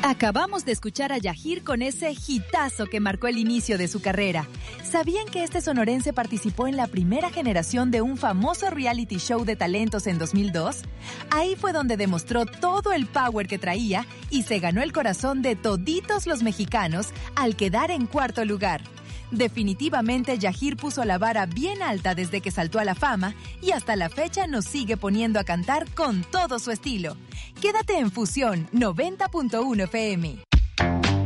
Acabamos de escuchar a Yahir con ese hitazo que marcó el inicio de su carrera. ¿Sabían que este sonorense participó en la primera generación de un famoso reality show de talentos en 2002? Ahí fue donde demostró todo el power que traía y se ganó el corazón de toditos los mexicanos al quedar en cuarto lugar. Definitivamente Yahir puso la vara bien alta desde que saltó a la fama y hasta la fecha nos sigue poniendo a cantar con todo su estilo. Quédate en Fusión 90.1 FM.